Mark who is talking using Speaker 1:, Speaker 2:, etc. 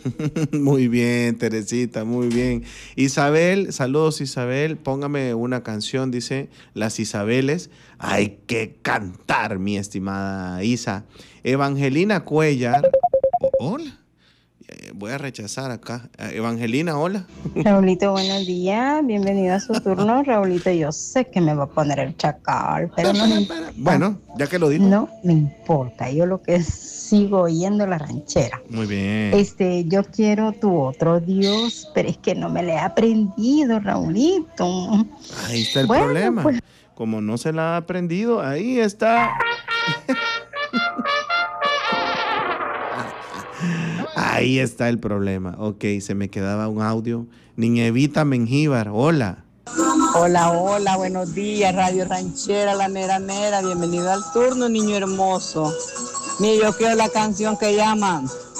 Speaker 1: Muy bien, Teresita, muy bien. Isabel, saludos Isabel, póngame una canción, dice Las Isabeles. Hay que cantar, mi estimada Isa. Evangelina Cuellar, hola, voy a rechazar acá. Evangelina, hola.
Speaker 2: Raulito, buenos días, bienvenido a su turno. Raulito, yo sé que me va a poner el chacal, pero no me importa,
Speaker 1: Bueno, ya que lo dijo.
Speaker 2: no me importa, yo lo que sigo oyendo la ranchera.
Speaker 1: Muy bien.
Speaker 2: Yo quiero tu otro Dios, pero es que no me le he aprendido, Raulito.
Speaker 1: Ahí está el
Speaker 2: Bueno,
Speaker 1: problema.
Speaker 2: pues
Speaker 1: Como no se la ha aprendido, ahí está. Ahí está el problema. Ok, se me quedaba un audio. Niña Evita Mengíbar, hola.
Speaker 3: Hola, hola, buenos días, Radio Ranchera, la Nera Nera, bienvenido al turno, niño hermoso. Mire, yo quiero la canción que llaman